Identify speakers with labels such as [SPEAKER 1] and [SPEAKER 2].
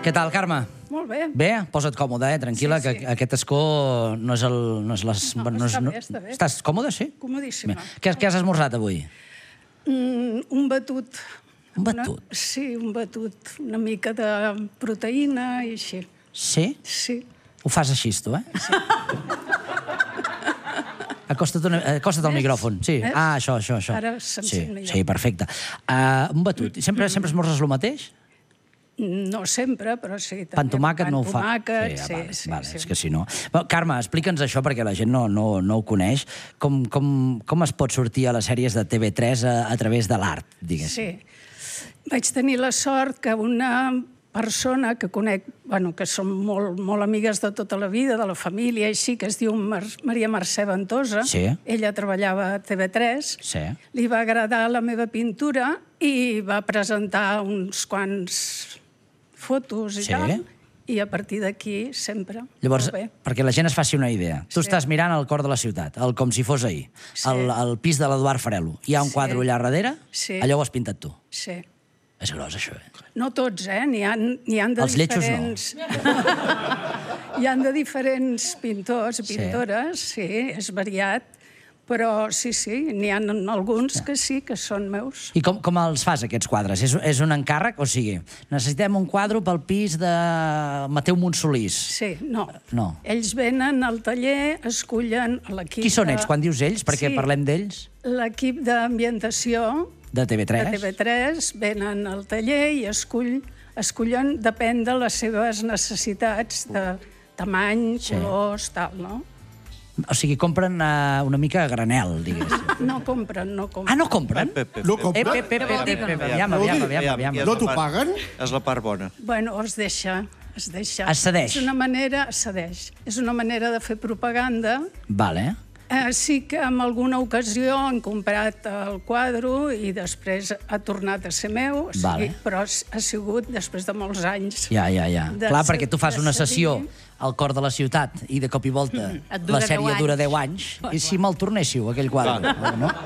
[SPEAKER 1] Què tal, Carme?
[SPEAKER 2] Molt bé.
[SPEAKER 1] Bé? Posa't còmode, tranquil·la, que aquest escó no és el...
[SPEAKER 2] està bé, està bé.
[SPEAKER 1] Estàs còmode, sí?
[SPEAKER 2] Comodíssima.
[SPEAKER 1] Què has esmorzat avui?
[SPEAKER 2] Un batut.
[SPEAKER 1] Un batut?
[SPEAKER 2] Sí, un batut. Una mica de proteïna i així.
[SPEAKER 1] Sí?
[SPEAKER 2] Sí.
[SPEAKER 1] Ho fas així, tu, eh? Sí. Acosta't al micròfon. Sí. Ah, això.
[SPEAKER 2] Ara se'm sent millor.
[SPEAKER 1] Sí, perfecte. Un batut. Sempre esmorzes el mateix?
[SPEAKER 2] No sempre, però sí.
[SPEAKER 1] Pa amb tomàquet no ho fa?
[SPEAKER 2] Pa amb tomàquet, sí.
[SPEAKER 1] És que si no... Carme, explica'ns això perquè la gent no ho coneix. Com es pot sortir a les sèries de TV3 a través de l'art, diguéssim?
[SPEAKER 2] Sí. Vaig tenir la sort que una persona que conec, que som molt amigues de tota la vida, de la família, així, que es diu Maria Mercè Ventosa, ella treballava a TV3, li va agradar la meva pintura i va presentar uns quants fotos i tal, i a partir d'aquí sempre.
[SPEAKER 1] Llavors, perquè la gent es faci una idea, tu estàs mirant el cor de la ciutat, com si fos ahir, el pis de l'Eduard Farelo, hi ha un quadre allà darrere, allò ho has pintat tu.
[SPEAKER 2] Sí.
[SPEAKER 1] És gros, això, eh?
[SPEAKER 2] No tots, N'hi ha de diferents...
[SPEAKER 1] Els lletjos no.
[SPEAKER 2] Hi ha de diferents pintors i pintores, sí, és variat, però sí, n'hi ha alguns que sí, que són meus.
[SPEAKER 1] I com els fas, aquests quadres? És un encàrrec? O sigui, necessitem un quadre pel pis de Mateu Montsolís.
[SPEAKER 2] Sí, no. Ells venen al taller, escullen l'equip...
[SPEAKER 1] Qui són ells, quan dius ells? Perquè parlem d'ells.
[SPEAKER 2] L'equip d'ambientació
[SPEAKER 1] de TV3.
[SPEAKER 2] De TV3 venen al taller i escullen, depèn de les seves necessitats de tamany, colors, tal, no?
[SPEAKER 1] O sigui, compren una mica a granel, diguéssim.
[SPEAKER 2] No compren.
[SPEAKER 1] Ah, no compren?
[SPEAKER 3] No compren?
[SPEAKER 1] Aviam.
[SPEAKER 3] No t'ho paguen?
[SPEAKER 4] És la part bona.
[SPEAKER 2] Bueno, es deixa. Es
[SPEAKER 1] cedeix?
[SPEAKER 2] És una manera... Cedeix. És una manera de fer propaganda.
[SPEAKER 1] Vale.
[SPEAKER 2] Sí que en alguna ocasió han comprat el quadre i després ha tornat a ser meu, però ha sigut després de molts anys.
[SPEAKER 1] Ja. Clar, perquè tu fas una sessió al cor de la ciutat i de cop i volta la sèrie dura 10 anys, i si me'l tornéssiu, aquell quadre?